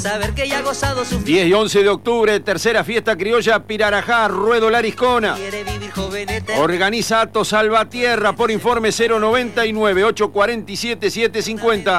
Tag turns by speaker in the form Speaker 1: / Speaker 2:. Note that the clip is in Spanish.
Speaker 1: Saber que ya ha gozado su
Speaker 2: 10 y 11 de octubre, tercera fiesta criolla Pirarajá, Ruedo Lariscona.
Speaker 1: quiere vivir joven eterno.
Speaker 2: Organiza Atos Salvatierra por informe 099 847 750.